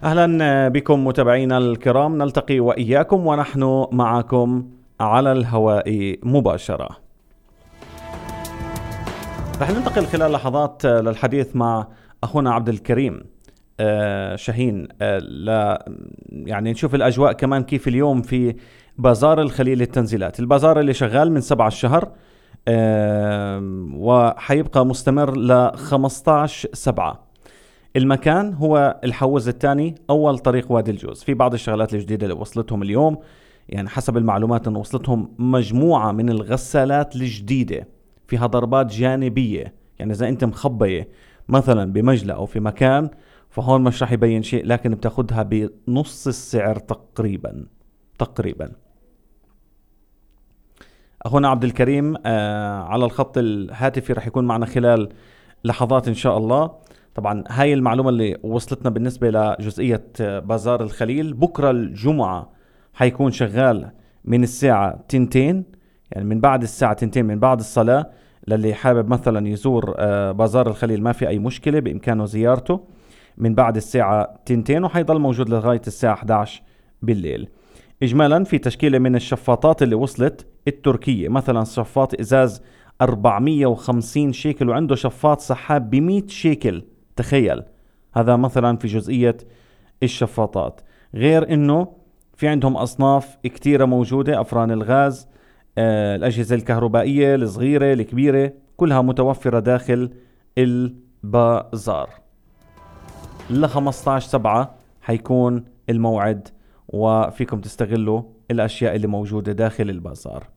أهلا بكم متابعينا الكرام، نلتقي وإياكم ونحن معكم على الهواء مباشرة. رح ننتقل خلال لحظات للحديث مع أخونا عبد الكريم شاهين، يعني نشوف الأجواء كمان كيف اليوم في بازار الخليل للتنزيلات، البازار اللي شغال من 7 الشهر وحيبقى مستمر ل15/7. المكان هو الحوز الثاني أول طريق وادي الجوز. في بعض الشغلات الجديدة اللي وصلتهم اليوم، يعني حسب المعلومات أن وصلتهم مجموعة من الغسالات الجديدة فيها ضربات جانبية، يعني إذا أنت مخبية مثلا بمجلى أو في مكان فهون مش راح يبين شيء، لكن بتاخدها بنص السعر تقريبا. أخونا عبد الكريم على الخط الهاتفي راح يكون معنا خلال لحظات إن شاء الله. طبعا هاي المعلومة اللي وصلتنا بالنسبة لجزئية بازار الخليل. بكرة الجمعة حيكون شغال من الساعة 2، يعني من بعد الساعة 2 من بعد الصلاة. للي حابب مثلا يزور بازار الخليل ما في أي مشكلة، بإمكانه زيارته من بعد الساعة 2، وحيضل موجود لغاية الساعة 11 بالليل. إجمالا في تشكيلة من الشفاطات اللي وصلت التركية، مثلا شفاط إزاز 450 شيكل، وعنده شفاط سحاب ب100 شيكل. تخيل، هذا مثلا في جزئية الشفاطات. غير انه في عندهم اصناف كتيرة موجودة، افران الغاز، الاجهزة الكهربائية الصغيرة الكبيرة، كلها متوفرة داخل البازار. ل15/7 حيكون الموعد، وفيكم تستغلوا الاشياء اللي موجودة داخل البازار.